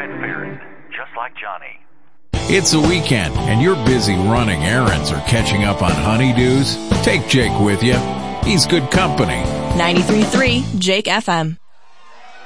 and ferrets, just like Johnny. It's a weekend, and you're busy running errands or catching up on honeydews? Take Jake with you. He's good company. 93.3 Jake FM.